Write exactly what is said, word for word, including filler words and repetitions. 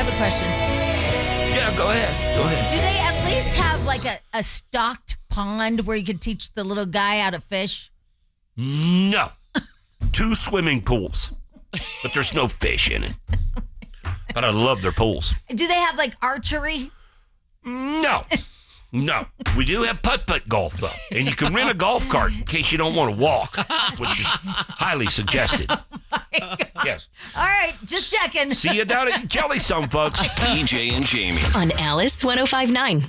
a question. Yeah, go ahead. Go ahead. Do they at least have like a, a stocked pond where you could teach the little guy how to fish? No. Two swimming pools, but there's no fish in it. But I love their pools. Do they have like archery? No. No. We do have putt-putt golf, though. And you can rent a golf cart in case you don't want to walk, which is highly suggested. Oh my God. Yes. All right, just checking. See you down at Jelly Some, folks. B J and Jamie. On Alice one oh five point nine.